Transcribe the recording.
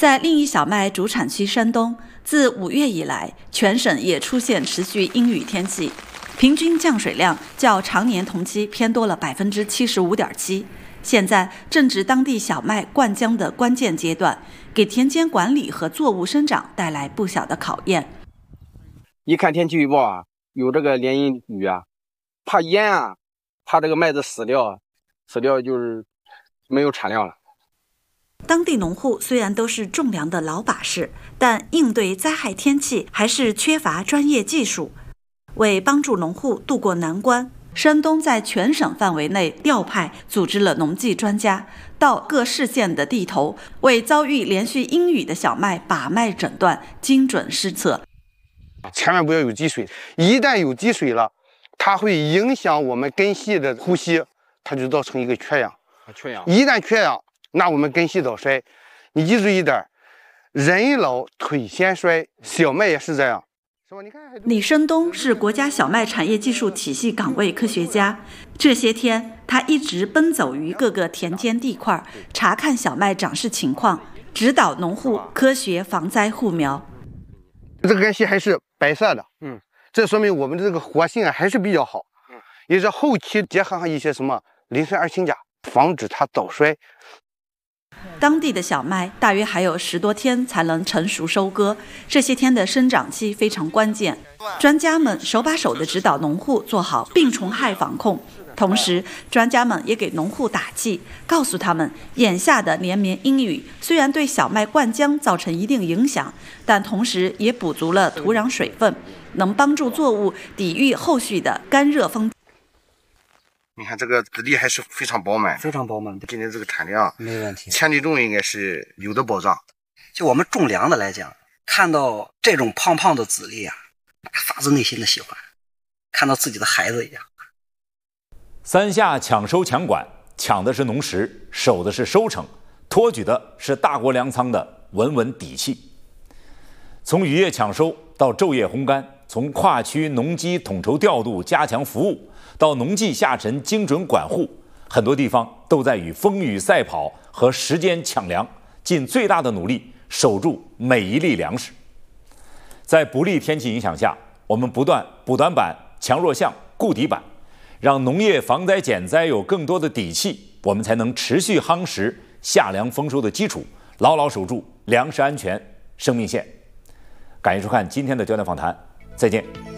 在另一小麦主产区山东，自5月以来，全省也出现持续阴雨天气，平均降水量较常年同期偏多了75.7%。现在正值当地小麦灌浆的关键阶段，给田间管理和作物生长带来不小的考验。 一看天气预报啊，有这个连阴雨啊，怕淹啊，怕这个麦子死掉就是没有产量了。 当地农户虽然都是种粮的老把式，但应对灾害天气还是缺乏专业技术。为帮助农户渡过难关，山东在全省范围内调派组织了农技专家，到各市县的地头，为遭遇连续阴雨的小麦把脉诊断，精准施策。 千万不要有积水，一旦有积水了，它会影响我们根系的呼吸，它就造成一个缺氧。一旦缺氧，那我们根系早衰。你记住一点，人老腿先衰，小麦也是这样。 李生东是国家小麦产业技术体系岗位科学家，这些天他一直奔走于各个田间地块，查看小麦长势情况，指导农户科学防灾护苗。 这个根系还是白色的，这说明我们的这个活性还是比较好，也是后期结合上一些什么磷酸二氢钾，防止它早衰。 当地的小麦大约还有10多天才能成熟收割，这些天的生长期非常关键。专家们手把手地指导农户做好病虫害防控，同时专家们也给农户打气，告诉他们，眼下的连绵阴雨虽然对小麦灌浆造成一定影响，但同时也补足了土壤水分，能帮助作物抵御后续的干热风。 你看这个籽粒还是非常饱满， 非常饱满。 今年这个产量没问题， 千粒重应该是有的保障。 就我们种粮的来讲，看到这种胖胖的籽粒啊，发自内心的喜欢，看到自己的孩子一样。 三下抢收抢管，抢的是农时，守的是收成，托举的是大国粮仓的稳稳底气。从雨夜抢收到昼夜烘干，从跨区农机统筹调度加强服务，到农技下沉精准管护，很多地方都在与风雨赛跑和时间抢粮，尽最大的努力守住每一粒粮食。在不利天气影响下，我们不断补短板、强弱项、固底板，让农业防灾减灾有更多的底气，我们才能持续夯实夏粮丰收的基础，牢牢守住粮食安全、生命线。感谢收看今天的焦点访谈，再见。